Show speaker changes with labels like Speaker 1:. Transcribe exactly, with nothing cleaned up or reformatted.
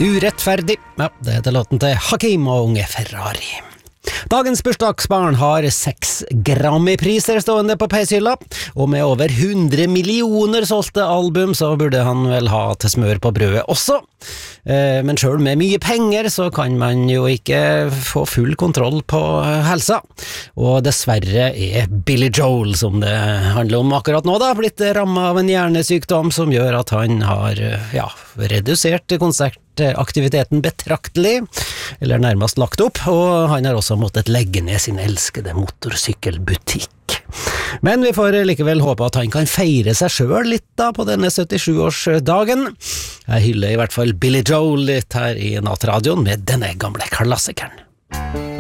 Speaker 1: Urettferdig, ja, det heter låten til Hakim og Unge Ferrari. Dagens bursdagsbarn har seks Grammy-priser stående på peishylla, og med over hundre millioner solgte album så burde han vel ha til smør på brødet også. Eh, men selv med mye penger så kan man jo ikke få full kontroll på helsa, og dessverre er Billy Joel, som det handler om akkurat nå, da, blitt rammet av en hjernesykdom som gjør at han har ja, redusert konsertaktiviteten betraktelig, eller nærmest lagt opp, og han har også måttet legge ned sin elskede motorsykkelbutikk. Men vi får likevel håpe at han kan feire seg selv litt da på denne syttisju-årsdagen. Jeg hyller i hvert fall Billy Joel litt her i Nattradioen med denne gamle klassikeren.